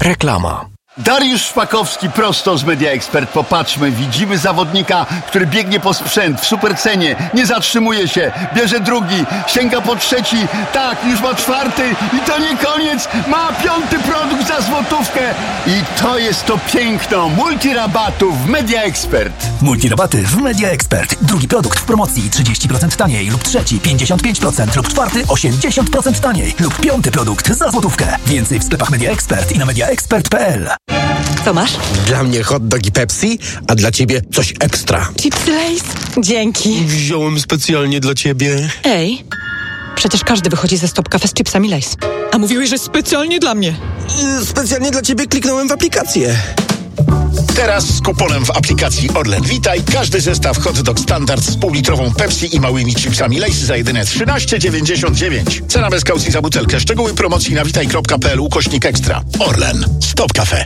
Reklama. Dariusz Szpakowski prosto z Media Expert. Popatrzmy, widzimy zawodnika, który biegnie po sprzęt w supercenie, nie zatrzymuje się, bierze drugi, sięga po trzeci, tak, już ma czwarty i to nie koniec, ma piąty produkt za złotówkę i to jest to piękno multirabatów w Media Expert. Multirabaty w Media Expert. Drugi produkt w promocji 30% taniej lub trzeci 55% lub czwarty 80% taniej lub piąty produkt za złotówkę. Więcej w sklepach Media Expert i na mediaexpert.pl. Co masz? Dla mnie hot dog i Pepsi, a dla ciebie coś ekstra. Chipsy Lay's? Dzięki. Wziąłem specjalnie dla ciebie. Ej, przecież każdy wychodzi ze Stop Cafe z chipsami Lay's. A mówiłeś, że specjalnie dla mnie. Specjalnie dla ciebie kliknąłem w aplikację. Teraz z kuponem w aplikacji Orlen Witaj każdy zestaw hot dog standard z półlitrową Pepsi i małymi chipsami Lay's za jedyne 13,99. Cena bez kaucji za butelkę. Szczegóły promocji na witaj.pl/ekstra. Orlen. Stop Cafe.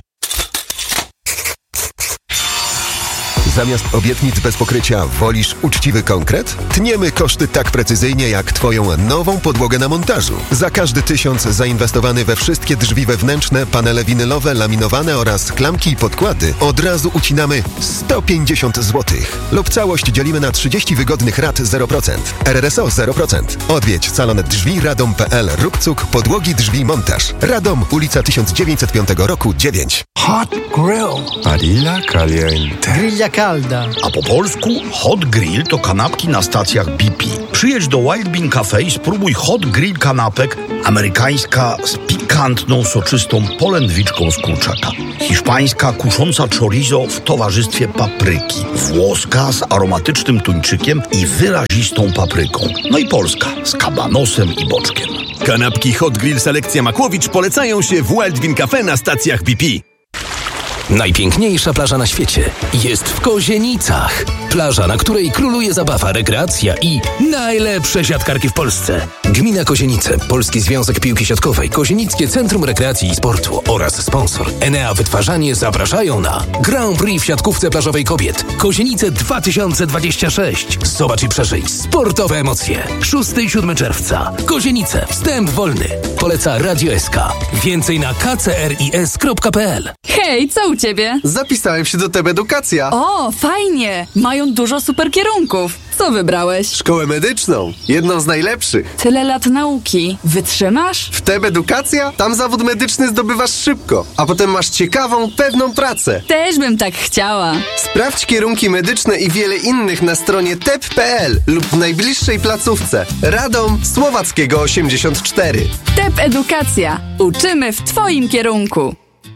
Zamiast obietnic bez pokrycia wolisz uczciwy konkret? Tniemy koszty tak precyzyjnie jak Twoją nową podłogę na montażu. Za każdy 1000 zainwestowany we wszystkie drzwi wewnętrzne, panele winylowe, laminowane oraz klamki i podkłady od razu ucinamy 150 zł. Lub całość dzielimy na 30 wygodnych rat 0%. RRSO 0%. Odwiedź salon drzwi radom.pl. Rób podłogi drzwi montaż. Radom, ulica 1905 roku 9. Hot grill. Parilla caliente. Grilla calda. A po polsku hot grill to kanapki na stacjach BP. Przyjedź do Wild Bean Cafe i spróbuj hot grill kanapek amerykańska z pikantną, soczystą polędwiczką z kurczaka. Hiszpańska kusząca chorizo w towarzystwie papryki. Włoska z aromatycznym tuńczykiem i wyrazistą papryką. No i polska z kabanosem i boczkiem. Kanapki Hot Grill Selekcja Makłowicz polecają się w Wild Bean Cafe na stacjach BP. Najpiękniejsza plaża na świecie jest w Kozienicach. Plaża, na której króluje zabawa, rekreacja i najlepsze siatkarki w Polsce. Gmina Kozienice, Polski Związek Piłki Siatkowej, Kozienickie Centrum Rekreacji i Sportu oraz sponsor Enea Wytwarzanie zapraszają na Grand Prix w siatkówce plażowej kobiet Kozienice 2026. Zobacz i przeżyj sportowe emocje. 6 i 7 czerwca. Kozienice. Wstęp wolny. Poleca Radio SK. Więcej na kcris.pl. Hej, co u ciebie? Zapisałem się do TEB Edukacja. O, fajnie! Mają dużo super kierunków. Co wybrałeś? Szkołę medyczną. Jedną z najlepszych. Tyle lat nauki. Wytrzymasz? W TEB Edukacja? Tam zawód medyczny zdobywasz szybko, a potem masz ciekawą, pewną pracę. Też bym tak chciała. Sprawdź kierunki medyczne i wiele innych na stronie tep.pl lub w najbliższej placówce. Radom Słowackiego 84. TEB Edukacja. Uczymy w Twoim kierunku.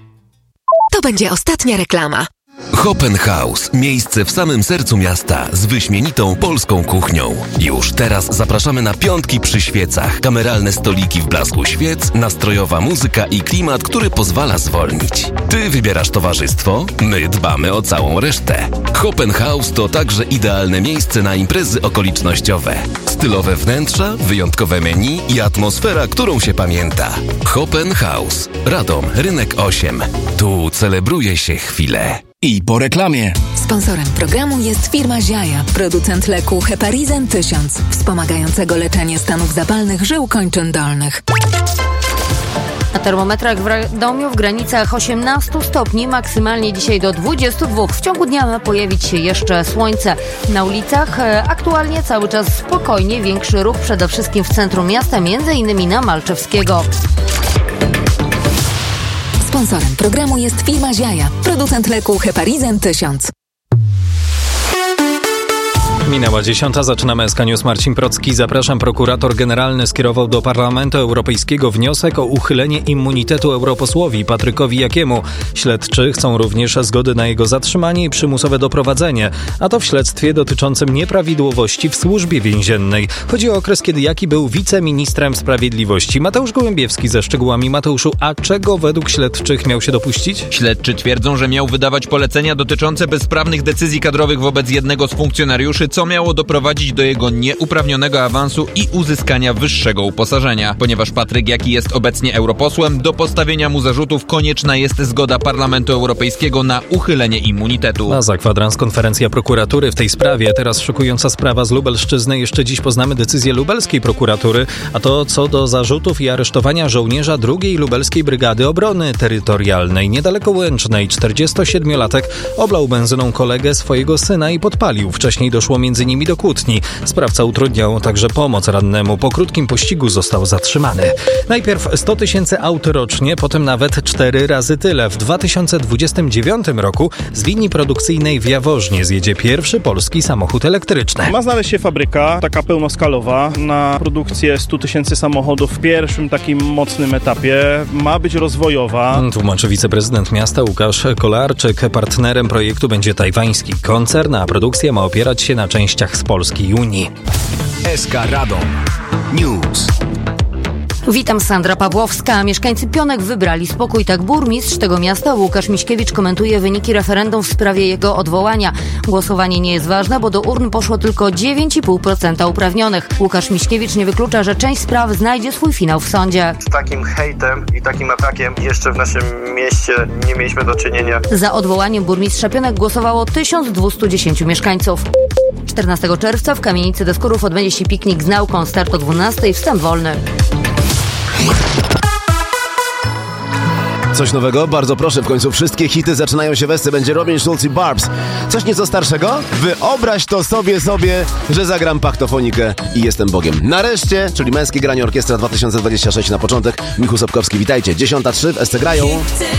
To będzie ostatnia reklama. Hopen House. Miejsce w samym sercu miasta z wyśmienitą polską kuchnią. Już teraz zapraszamy na piątki przy świecach. Kameralne stoliki w blasku świec, nastrojowa muzyka i klimat, który pozwala zwolnić. Ty wybierasz towarzystwo, my dbamy o całą resztę. Hopen House to także idealne miejsce na imprezy okolicznościowe. Stylowe wnętrza, wyjątkowe menu i atmosfera, którą się pamięta. Hopen House. Radom, Rynek 8. Tu celebruje się chwilę. I po reklamie. Sponsorem programu jest firma Ziaja, producent leku Heparizan 1000, wspomagającego leczenie stanów zapalnych żył kończyn dolnych. Na termometrach w Radomiu w granicach 18 stopni, maksymalnie dzisiaj do 22. W ciągu dnia ma pojawić się jeszcze słońce. Na ulicach aktualnie cały czas spokojnie, większy ruch przede wszystkim w centrum miasta, m.in. na Malczewskiego. Sponsorem programu jest firma Ziaja, producent leku Heparizan 1000. Minęła 10. Zaczynamy SK News. Marcin Procki. Zapraszam. Prokurator generalny skierował do Parlamentu Europejskiego wniosek o uchylenie immunitetu europosłowi Patrykowi Jakiemu. Śledczy chcą również zgody na jego zatrzymanie i przymusowe doprowadzenie, a to w śledztwie dotyczącym nieprawidłowości w służbie więziennej. Chodzi o okres, kiedy Jaki był wiceministrem sprawiedliwości. Mateusz Gołębiewski ze szczegółami. Mateuszu, a czego według śledczych miał się dopuścić? Śledczy twierdzą, że miał wydawać polecenia dotyczące bezprawnych decyzji kadrowych wobec jednego z funkcjonariuszy co miało doprowadzić do jego nieuprawnionego awansu i uzyskania wyższego uposażenia. Ponieważ Patryk Jaki jest obecnie europosłem, do postawienia mu zarzutów konieczna jest zgoda Parlamentu Europejskiego na uchylenie immunitetu. A za kwadrans konferencja prokuratury w tej sprawie. Teraz szokująca sprawa z Lubelszczyzny. Jeszcze dziś poznamy decyzję lubelskiej prokuratury, a to co do zarzutów i aresztowania żołnierza 2. Lubelskiej Brygady Obrony Terytorialnej. Niedaleko Łęcznej 47-latek oblał benzyną kolegę swojego syna i podpalił. Wcześniej doszło między nimi do kłótni. Sprawca utrudniał także pomoc rannemu. Po krótkim pościgu został zatrzymany. Najpierw 100 000 aut rocznie, potem nawet 4 razy tyle. W 2029 roku z linii produkcyjnej w Jaworznie zjedzie pierwszy polski samochód elektryczny. Ma znaleźć się fabryka, taka pełnoskalowa, na produkcję 100 000 samochodów w pierwszym takim mocnym etapie. Ma być rozwojowa. Tłumaczy wiceprezydent miasta Łukasz Kolarczyk. Partnerem projektu będzie tajwański koncern, a produkcja ma opierać się na częściach z Polski i Unii. SK Radom News. Witam, Sandra Pawłowska. Mieszkańcy Pionek wybrali spokój. Tak burmistrz tego miasta Łukasz Miśkiewicz komentuje wyniki referendum w sprawie jego odwołania. Głosowanie nie jest ważne, bo do urn poszło tylko 9,5% uprawnionych. Łukasz Miśkiewicz nie wyklucza, że część spraw znajdzie swój finał w sądzie. Z takim hejtem i takim atakiem jeszcze w naszym mieście nie mieliśmy do czynienia. Za odwołaniem burmistrza Pionek głosowało 1210 mieszkańców. 14 czerwca w Kamienicy Deskurów odbędzie się piknik z nauką. Start o 12:00, wstęp wolny. Coś nowego? Bardzo proszę, w końcu wszystkie hity zaczynają się westy. Będzie Robin Schulz i Barbs. Coś nieco starszego? Wyobraź to sobie, że zagram pachtofonikę i jestem Bogiem. Nareszcie, czyli Męskie Granie Orkiestra 2026 na początek. Michał Sobkowski, witajcie. 10:03 w SC grają.